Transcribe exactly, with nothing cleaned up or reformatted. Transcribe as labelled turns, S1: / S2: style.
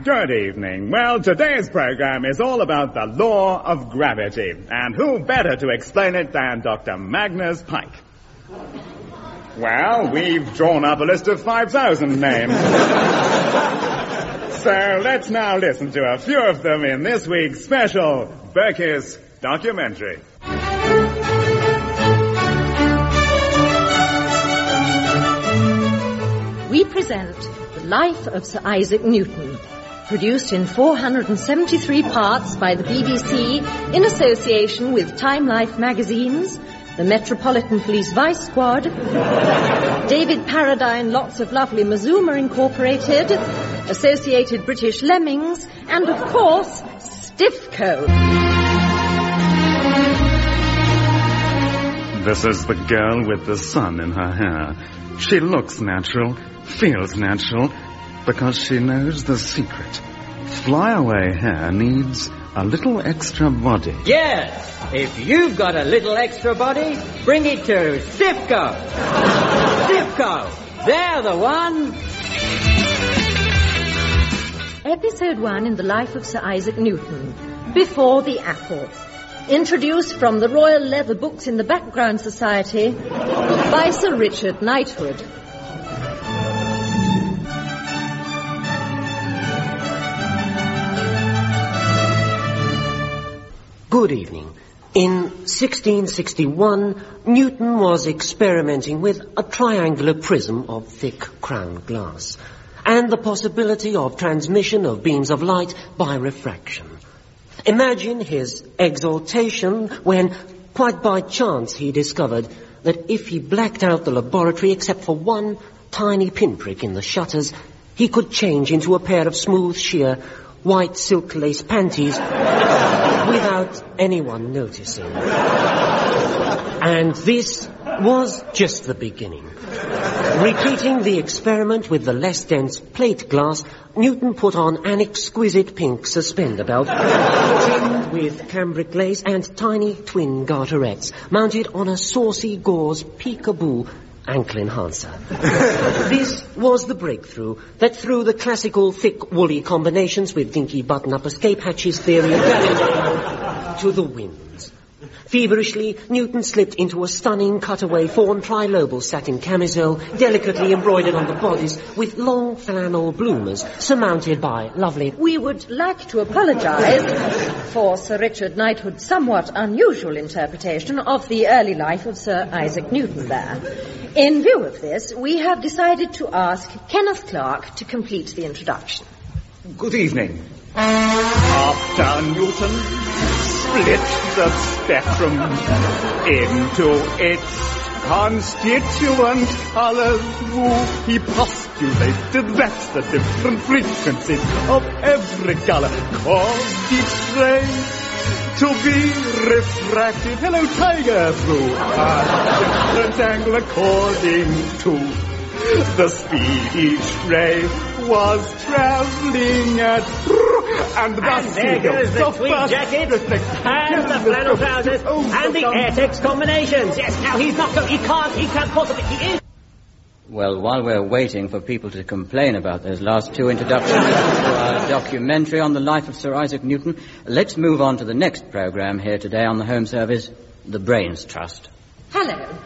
S1: Good evening. Well, today's program is all about the law of gravity. And who better to explain it than Doctor Magnus Pike? Well, we've drawn up a list of five thousand names. So let's now listen to a few of them in this week's special Berkis documentary.
S2: We present The Life of Sir Isaac Newton, produced in four hundred seventy-three parts by the B B C in association with Time Life magazines, the Metropolitan Police Vice Squad, David Paradine, Lots of Lovely Mazuma Incorporated, Associated British Lemmings, and, of course, Stiffco.
S1: This is the girl with the sun in her hair. She looks natural, feels natural, because she knows the secret. Flyaway hair needs a little extra body.
S3: Yes, if you've got a little extra body, bring it to Stiffco. Stiffco, they're the one.
S2: Episode one in the life of Sir Isaac Newton, Before the Apple. Introduced from the Royal Leather Books in the Background Society by Sir Richard Knighthood.
S4: Good evening. In sixteen sixty-one, Newton was experimenting with a triangular prism of thick crown glass and the possibility of transmission of beams of light by refraction. Imagine his exultation when, quite by chance, he discovered that if he blacked out the laboratory except for one tiny pinprick in the shutters, he could change into a pair of smooth, sheer, white silk lace panties without anyone noticing. And this was just the beginning. Repeating the experiment with the less dense plate glass, Newton put on an exquisite pink suspender belt trimmed with cambric lace and tiny twin garterets mounted on a saucy gauze peekaboo ankle enhancer. This was the breakthrough that threw the classical thick woolly combinations with dinky button-up escape hatches theory to the winds. Feverishly, Newton slipped into a stunning cutaway fawn trilobal satin camisole, delicately embroidered on the bodice with long flannel bloomers surmounted by lovely...
S2: We would like to apologise for Sir Richard Knighthood's somewhat unusual interpretation of the early life of Sir Isaac Newton there. In view of this, we have decided to ask Kenneth Clark to complete the introduction.
S1: Good evening. After Newton split the spectrum into its constituent colors, he postulated that the different frequencies of every color caused each ray to be refracted, hello tiger, through a different angle according to the speed each ray was traveling at. And,
S3: and there goes the tweed jacket, and the flannel trousers, and the Airtex combinations. Yes, now he's not going, he can't, he can't possibly, he is.
S5: Well, while we're waiting for people to complain about those last two introductions to our documentary on the life of Sir Isaac Newton, let's move on to the next program here today on the Home Service, The Brains Trust.
S2: Hello.